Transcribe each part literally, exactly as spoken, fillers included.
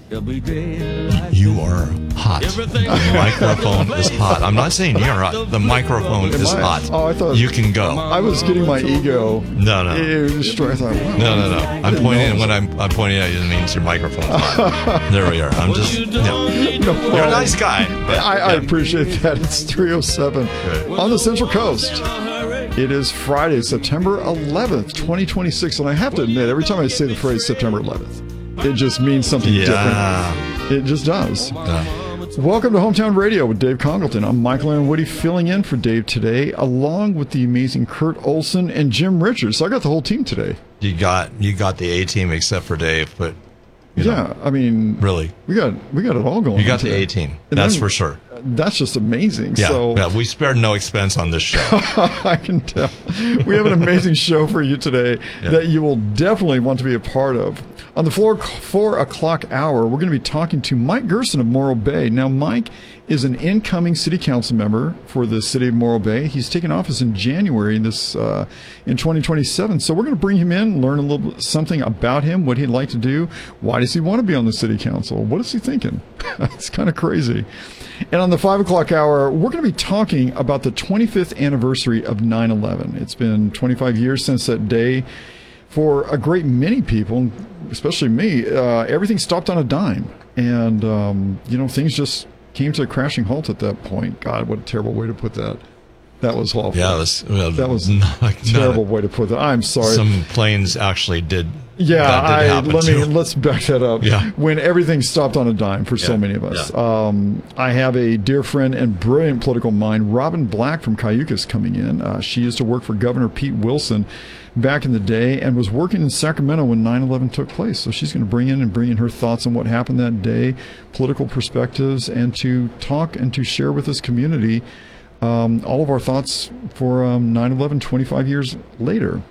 You are hot. The microphone is hot. I'm not saying you're hot. The microphone is I? hot. Oh, I thought you can go. I was getting my ego. No, no. It was straight. I thought, wow, No, no, no. I'm pointing when I'm, I'm pointing at you. It means your microphone's hot. There we are. I'm just. You know, no, you're a nice guy. But, I, I yeah. appreciate that. It's three oh seven Good. on the Central Coast. It is Friday, September eleventh, twenty twenty-six, and I have to admit, every time I say the phrase September eleventh, it just means something Yeah. different. It just does. Yeah. Welcome to Hometown Radio with Dave Congleton. I'm Michael Aaron Woody filling in for Dave today, along with the amazing Kurt Olson and Jim Richards. So I got the whole team today. You got you got the A team except for Dave, but you know, Yeah, I mean, really, we got we got it all going. you got on the today. A team. And That's then- for sure. That's just amazing. Yeah, So yeah, we spared no expense on this show. I can tell. We have an amazing show for you today Yeah. that you will definitely want to be a part of. On the four, four o'clock hour, we're going to be talking to Mike Gerson of Morro Bay. Now, Mike is an incoming city council member for the city of Morro Bay. He's taking office in January in this uh, in twenty twenty-seven. So we're going to bring him in, learn a little bit, something about him, what he'd like to do. Why does he want to be on the city council? What is he thinking? It's kind of crazy. And on the five o'clock hour, we're going to be talking about the twenty-fifth anniversary of nine eleven. It's been twenty-five years since that day. For a great many people, especially me, uh, everything stopped on a dime. And, um, you know, things just came to a crashing halt at that point. God, what a terrible way to put that. That was awful. Yeah, it was, well, That was not, a terrible way to put that. I'm sorry. Some planes actually did. Yeah, that did I, happen let me too. let's back that up. Yeah. When everything stopped on a dime for so Yeah, many of us. yeah. Um, I have a dear friend and brilliant political mind, Robin Black from Cayucas, coming in. Uh, she used to work for Governor Pete Wilson back in the day and was working in Sacramento when nine eleven took place. So she's going to bring in and bring in her thoughts on what happened that day, political perspectives, and to talk and to share with this community um, all of our thoughts for um, nine eleven twenty-five years later.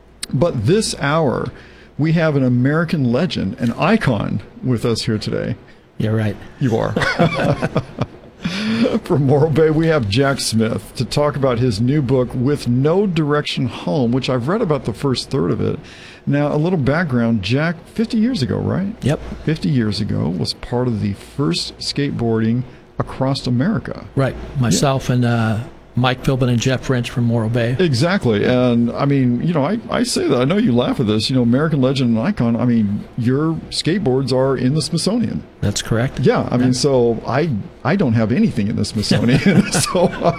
But this hour, we have an American legend, an icon with us here today. You're right. You are. From Morro Bay, we have Jack Smith to talk about his new book, With No Direction Home, which I've read about the first third of it. Now, a little background. Jack, fifty years ago, right? Yep. fifty years ago, was part of the first skateboarding across America. Right. Myself and uh, Mike Philbin and Jeff French from Morro Bay. Exactly. And I mean, you know, I, I say that. I know you laugh at this. You know, American legend and icon. I mean, your skateboards are in the Smithsonian. That's correct. Yeah. I mean, so I I don't have anything in the Smithsonian. so